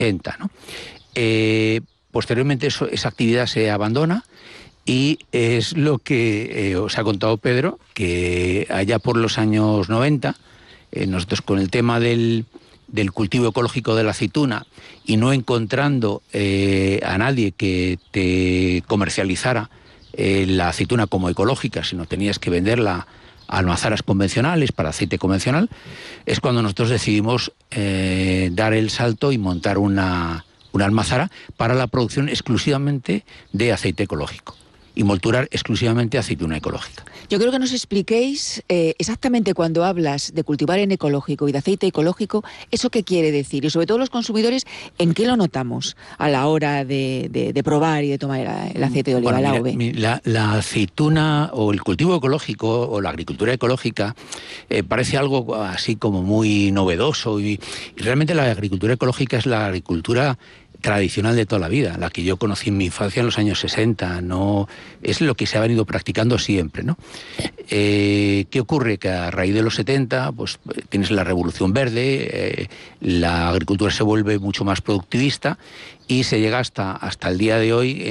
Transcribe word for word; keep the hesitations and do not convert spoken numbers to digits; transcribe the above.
ochenta, ¿no? Eh, posteriormente eso, esa actividad se abandona y es lo que eh, os ha contado Pedro, que allá por los años noventa, eh, nosotros con el tema del, del cultivo ecológico de la aceituna y no encontrando eh, a nadie que te comercializara eh, la aceituna como ecológica, sino tenías que venderla a almazaras convencionales para aceite convencional, es cuando nosotros decidimos eh, dar el salto y montar una, una almazara para la producción exclusivamente de aceite ecológico y molturar exclusivamente aceituna ecológica. Yo creo que nos expliquéis eh, exactamente cuando hablas de cultivar en ecológico y de aceite ecológico, ¿eso qué quiere decir? Y sobre todo los consumidores, ¿en qué lo notamos a la hora de, de, de probar y de tomar el, el aceite de oliva, bueno, la mira, A O V? La, la aceituna o el cultivo ecológico o la agricultura ecológica eh, parece algo así como muy novedoso y, y realmente la agricultura ecológica es la agricultura tradicional de toda la vida, la que yo conocí en mi infancia en los años sesenta, no es lo que se ha venido practicando siempre, ¿no? Eh, ¿Qué ocurre? Que a raíz de los setenta, pues tienes la revolución verde, eh, la agricultura se vuelve mucho más productivista y se llega hasta, hasta el día de hoy